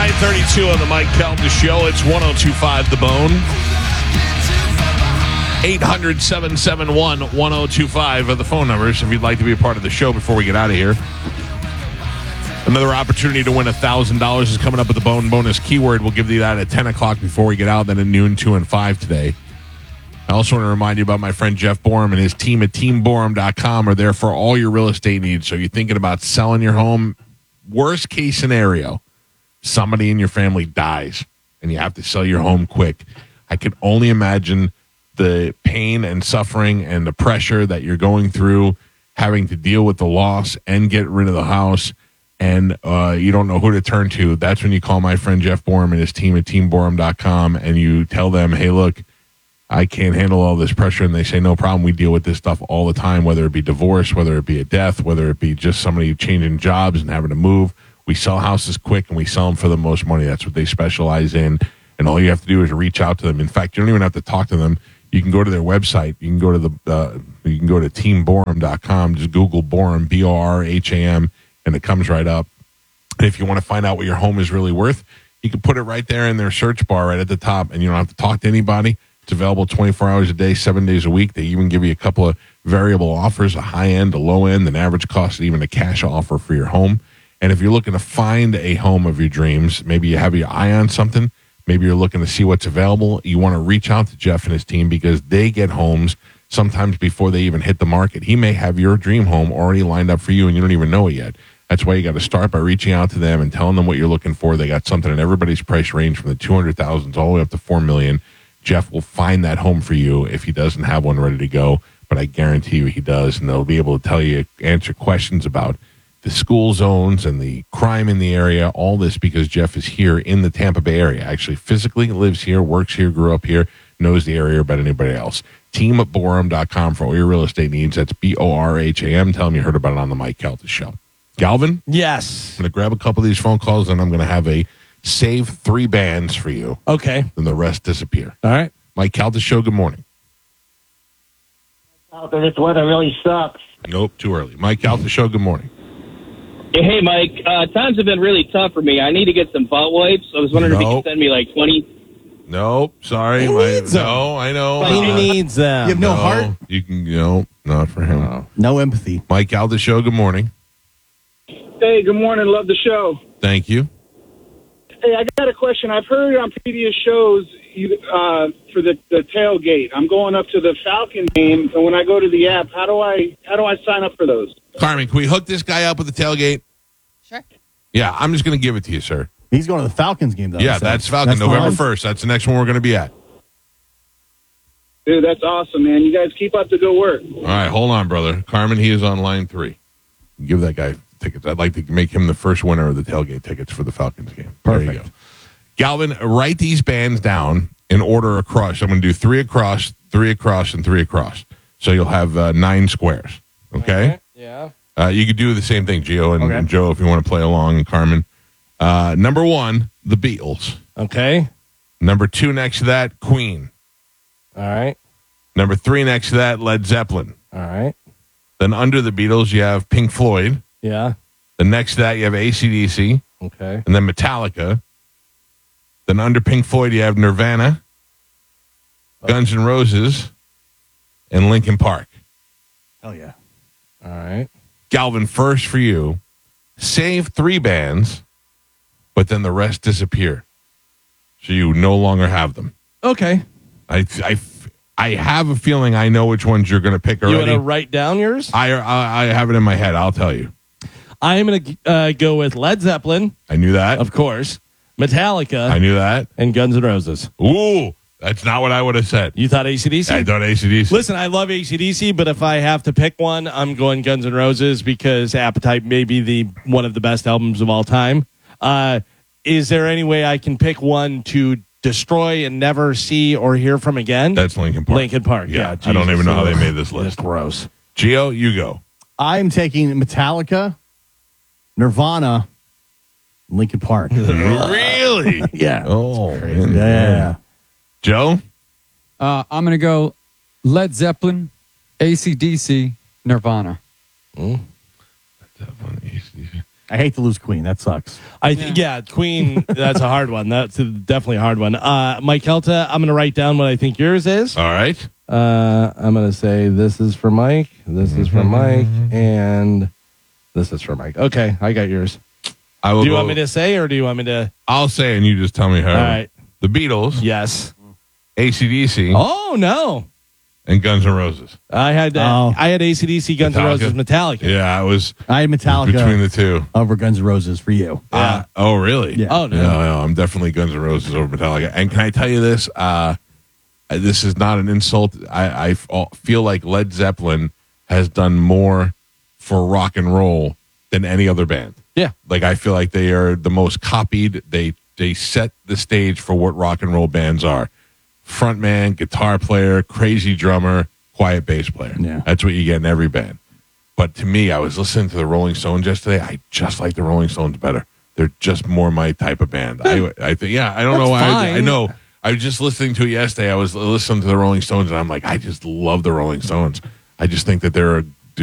9:32 on the Mike Calta Show. It's 102.5 The Bone. 800-771-1025 are the phone numbers if you'd like to be a part of the show before we get out of here. Another opportunity to win $1,000 is coming up with the Bone Bonus Keyword. We'll give you that at 10 o'clock before we get out, then at noon, 2, and 5 today. I also want to remind you about my friend Jeff Borum and his team at teamborum.com are there for all your real estate needs. So you're thinking about selling your home, worst case scenario, somebody in your family dies and you have to sell your home quick. I can only imagine the pain and suffering and the pressure that you're going through, having to deal with the loss and get rid of the house, and you don't know who to turn to. That's when you call my friend Jeff Borum and his team at teamborum.com and you tell them, hey, look, I can't handle all this pressure. And they say, no problem. We deal with this stuff all the time, whether it be divorce, whether it be a death, whether it be just somebody changing jobs and having to move. We sell houses quick and we sell them for the most money. That's what they specialize in. And all you have to do is reach out to them. In fact, you don't even have to talk to them. You can go to their website. You can go to teamborum.com. Just Google Borum, Borham, and it comes right up. And if you want to find out what your home is really worth, you can put it right there in their search bar right at the top, and you don't have to talk to anybody. It's available 24 hours a day, 7 days a week. They even give you a couple of variable offers, a high end, a low end, an average cost, and even a cash offer for your home. And if you're looking to find a home of your dreams, maybe you have your eye on something, maybe you're looking to see what's available, you want to reach out to Jeff and his team because they get homes sometimes before they even hit the market. He may have your dream home already lined up for you and you don't even know it yet. That's why you got to start by reaching out to them and telling them what you're looking for. They got something in everybody's price range from the 200,000s all the way up to $4 million. Jeff will find that home for you if he doesn't have one ready to go, but I guarantee you he does, and they'll be able to tell you, answer questions about the school zones and the crime in the area, all this because Jeff is here in the Tampa Bay area. Actually, physically lives here, works here, grew up here, knows the area better than anybody else. Teamborum.com for all your real estate needs. That's Borham. Tell them you heard about it on the Mike Calta Show. Galvin? Yes. I'm going to grab a couple of these phone calls, and I'm going to have a save 3 bands for you. Okay. Then the rest disappear. All right. Mike Calta Show, good morning. This weather really sucks. Nope, too early. Mike Calta Show, good morning. Hey, Mike. Times have been really tough for me. I need to get some butt wipes. I was wondering if you could send me like 20. Nope, sorry. No, I know. He needs them. You have no heart? You can, not for him. No empathy. Mike Calta Show, good morning. Hey, good morning. Love the show. Thank you. Hey, I got a question. I've heard on previous shows for the tailgate. I'm going up to the Falcon game, and when I go to the app, how do I sign up for those? Carmen, can we hook this guy up with the tailgate? Sure. Yeah, I'm just going to give it to you, sir. He's going to the Falcons game, though. Yeah, that's Falcon, November 1st. That's the next one we're going to be at. Dude, that's awesome, man. You guys keep up the good work. All right, hold on, brother. Carmen, he is on line 3. Give that guy tickets. I'd like to make him the first winner of the tailgate tickets for the Falcons game. Perfect. There you go. Galvin, write these bands down in order across. I'm going to do 3 across, 3 across, and 3 across. So you'll have 9 squares. Okay? Yeah. You could do the same thing, Gio and, Okay. and Joe, if you want to play along, and Carmen. Number 1, the Beatles. Okay. Number 2 next to that, Queen. All right. Number 3 next to that, Led Zeppelin. All right. Then under the Beatles, you have Pink Floyd. Yeah. Then next to that, you have AC/DC. Okay. And then Metallica. Then under Pink Floyd, you have Nirvana, Guns N' Roses, and Linkin Park. Hell yeah. All right. Galvin, first for you, save 3 bands, but then the rest disappear. So you no longer have them. Okay. I have a feeling I know which ones you're going to pick You already. want to write down yours? I have it in my head. I'll tell you. I'm going to go with Led Zeppelin, I knew that. of course, Metallica, I knew that. and Guns N' Roses. Ooh, that's not what I would have said. You thought AC/DC? I thought AC/DC. Listen, I love AC/DC, but if I have to pick one, I'm going Guns N' Roses because Appetite may be one of the best albums of all time. Is there any way I can pick one to destroy and never see or hear from again? That's Linkin Park. Linkin Park, yeah. I don't Jesus. even know how they made this list. It's gross. Gio, you go. I'm taking Metallica, Nirvana, Linkin Park. Really? Yeah. Oh, man. Yeah. Joe? I'm going to go Led Zeppelin, AC/DC, Nirvana. I hate to lose Queen. That sucks. Yeah, Queen. That's a hard one. That's definitely a hard one. Mike Helta, I'm going to write down what I think yours is. All right. I'm going to say this is for Mike, this is for Mike, and this is for Mike. Okay, I got yours. I will. Do you want me to say, or do you want me to? I'll say, and you just tell me how. All right. The Beatles, Yes. AC/DC, Oh no, and Guns N' Roses. I had AC/DC, Guns N' Roses, Metallica. Yeah, I was I had Metallica between the two. over Guns N' Roses for you. Oh, really? Yeah. Oh no. No, I'm definitely Guns N' Roses over Metallica. And can I tell you this? This is not an insult. I feel like Led Zeppelin has done more for rock and roll than any other band. Yeah. Like, I feel like they are the most copied. They set the stage for what rock and roll bands are. Frontman, guitar player, crazy drummer, quiet bass player. Yeah. That's what you get in every band. But to me, I was listening to the Rolling Stones yesterday. I just like the Rolling Stones better. They're just more my type of band. I think, yeah, I don't know why. I know. I was just listening to it yesterday. I was listening to the Rolling Stones, and I'm like, I just love the Rolling Stones. I just think that they're a